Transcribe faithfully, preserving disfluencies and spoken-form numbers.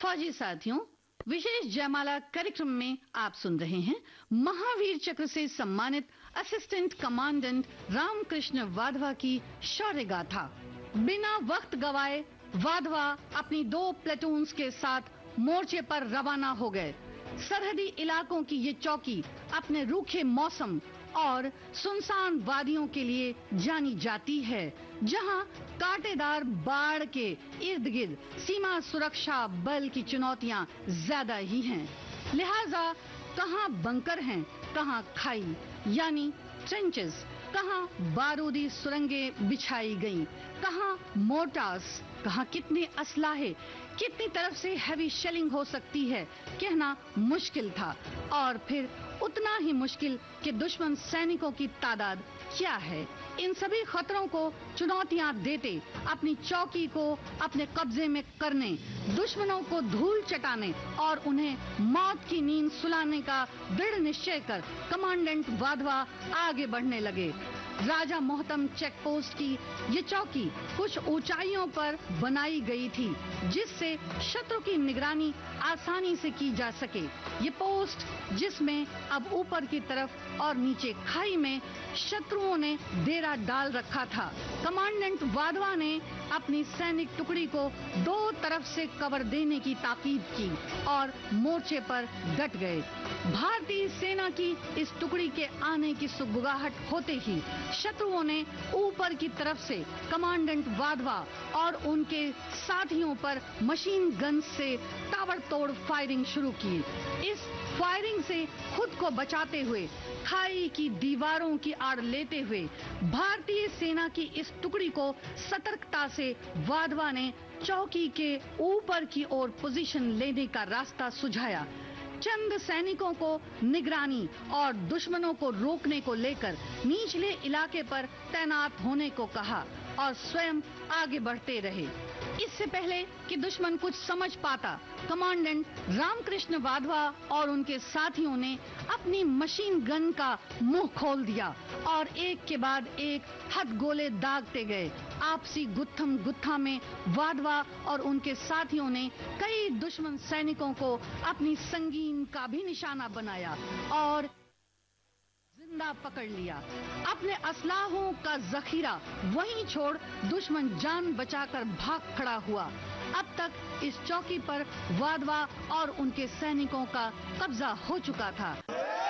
फौजी साथियों, विशेष जयमाला कार्यक्रम में आप सुन रहे हैं महावीर चक्र से सम्मानित असिस्टेंट कमांडेंट रामकृष्ण वाधवा की शौर्य गाथा। बिना वक्त गवाए वाधवा अपनी दो प्लेटून्स के साथ मोर्चे पर रवाना हो गए। सरहदी इलाकों की ये चौकी अपने रूखे मौसम और सुनसान वादियों के लिए जानी जाती है, जहां कांटेदार बाढ़ के इर्द गिर्द सीमा सुरक्षा बल की चुनौतियां ज्यादा ही हैं। लिहाजा कहां बंकर हैं, कहां खाई यानी ट्रेंचेस, कहां बारूदी सुरंगें बिछाई गईं, कहां मोर्टार्स, कहां कितने असलाहे, कितनी तरफ से हैवी शेलिंग हो सकती है, कहना मुश्किल था। और फिर उतना ही मुश्किल कि दुश्मन सैनिकों की तादाद क्या है। इन सभी खतरों को चुनौतियां देते, अपनी चौकी को अपने कब्जे में करने, दुश्मनों को धूल चटाने और उन्हें मौत की नींद सुलाने का दृढ़ निश्चय कर कमांडेंट वाधवा आगे बढ़ने लगे। राजा मोहतम चेक पोस्ट की ये चौकी कुछ ऊंचाइयों पर बनाई गई थी, जिससे शत्रु की निगरानी आसानी से की जा सके। ये पोस्ट, जिसमें अब ऊपर की तरफ और नीचे खाई में शत्रुओं ने डेरा डाल रखा था, कमांडेंट वाधवा ने अपनी सैनिक टुकड़ी को दो तरफ से कवर देने की ताकीद की और मोर्चे पर डट गए। भारतीय सेना की इस टुकड़ी के आने की सुगबुगाहट होते ही शत्रुओं ने ऊपर की तरफ से कमांडेंट वाधवा और उनके साथियों पर मशीन गन से ताबड़तोड़ फायरिंग शुरू की। इस फायरिंग से खुद को बचाते हुए, खाई की दीवारों की आड़ लेते हुए भारतीय सेना की इस टुकड़ी को सतर्कता से वाधवा ने चौकी के ऊपर की ओर पोजीशन लेने का रास्ता सुझाया। चंद सैनिकों को निगरानी और दुश्मनों को रोकने को लेकर निचले इलाके पर तैनात होने को कहा और स्वयं आगे बढ़ते रहे। इससे पहले कि दुश्मन कुछ समझ पाता, कमांडेंट रामकृष्ण वाधवा और उनके साथियों ने अपनी मशीन गन का मुंह खोल दिया और एक के बाद एक हथगोले दागते गए। आपसी गुत्थम गुत्था में वाधवा और उनके साथियों ने कई दुश्मन सैनिकों को अपनी संगीन का भी निशाना बनाया और जिंदा पकड़ लिया। अपने असलाहों का जखीरा वहीं छोड़ दुश्मन जान बचाकर भाग खड़ा हुआ। अब तक इस चौकी पर वाधवा और उनके सैनिकों का कब्जा हो चुका था।